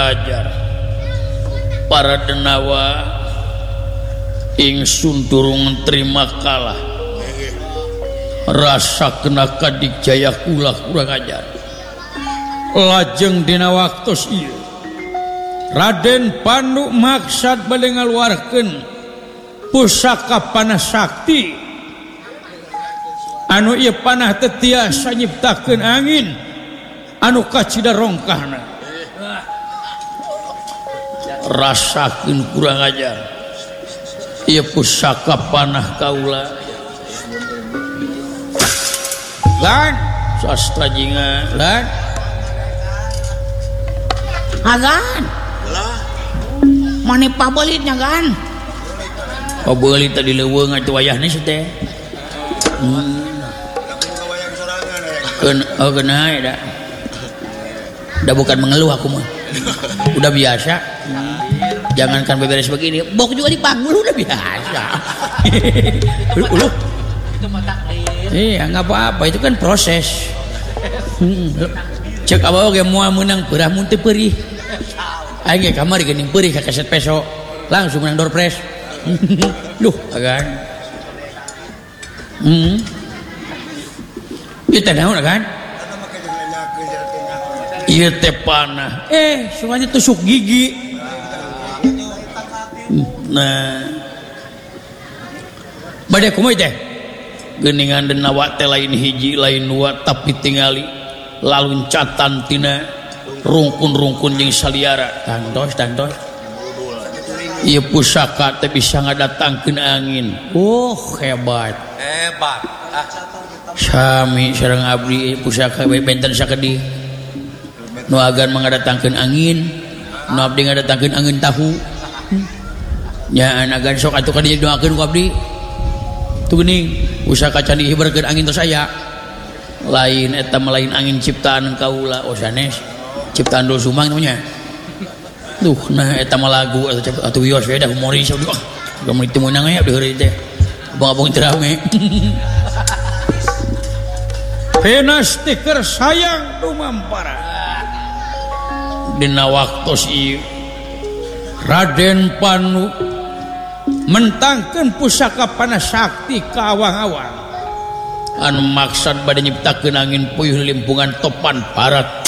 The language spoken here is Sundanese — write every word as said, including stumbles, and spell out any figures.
ajar para denawa ingsun durung terima kalah rasa kena kadik jaya kula kurang ajar lajeng dina waktos ieu Raden Pandu maksad bade ngaluarkeun pusaka panah sakti anu ieu panah teu tiasa nyiptakeun angin anu kacida rongkahna rasakeun kurang ajar ieu pusaka panah kaula lan sastra jinga lan agan mane pabolitnya kan pabolit tadi leuweung atuh wayahna si teh keun oh kena ya udah bukan mengeluh aku mah udah biasa jangankan beberes begini bok juga dipanggul udah biasa ulu ulu itu mah takdir iya nggak apa-apa itu kan proses cek apa oke mau menang perah muntah perih aing ge kamari geuning perih ka kaset peso langsung menang door press duh agan hmm ieu teh naon agan ieu teh panah eh sunganya tusuk gigi nah bade kumaha teh geuningan denawa teh lain hiji lain dua tapi tingali laluncatan tina rungkun-rungkun jeung saliara tantos tantos ieu pusaka teh bisa ngadatangkeun angin oh hebat hebat ah sami sareng abdi pusaka we benten sakedi nu agan mengadatangkeun angin nu abdi ngadatangkeun angin tahu nya agan sok atuh ka dieu doakeun ku abdi tuh geuning pusaka can dihiberkeun angin tos aya lain eta lain angin ciptaan kaula oh sanes ciptaan Doel Sumang namanya duh nah eta mah lagu atuh wios we dah humoris udah udah meuli teu meunang aya deureuy teh abang-abang teu rame penas teh keur sayang dumampara dina waktos ieu Raden Panu mentangkeun pusaka panah sakti ka awang-awang anu maksad bade nyiptakeun angin puyuh limpungan topan barat